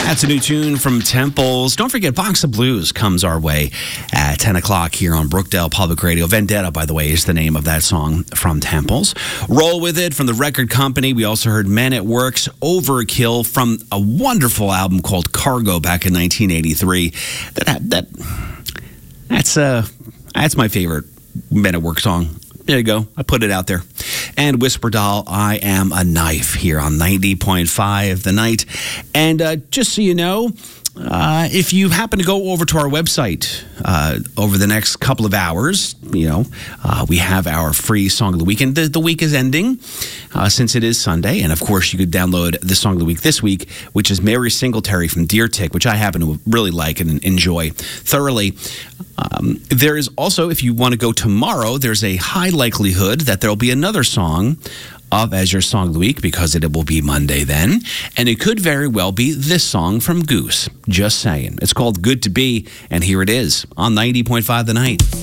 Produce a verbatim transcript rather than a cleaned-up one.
That's a new tune from Temples. Don't forget, Box of Blues comes our way at ten o'clock here on Brookdale Public Radio. Vendetta, by the way, is the name of that song from Temples. Roll With It from the record company. We also heard Men at Work's Overkill from a wonderful album called Cargo back in nineteen eighty-three. That, that That's, uh, that's my favorite Men at Work song. There you go. I put it out there. And Whisper Doll, I Am a Knife here on ninety point five The Night. And uh, just so you know, uh, if you happen to go over to our website uh, over the next couple of hours, you know, uh, we have our free Song of the Week. And the, the week is ending uh, since it is Sunday. And, of course, you could download the Song of the Week this week, which is Mary Singletary from Deer Tick, which I happen to really like and enjoy thoroughly. Um, there is also, if you want to go tomorrow, there's a high likelihood that there will be another song of as your Song of the Week because it will be Monday then. And it could very well be this song from Goose. Just saying. It's called Good to Be, and here it is on ninety point five The Night.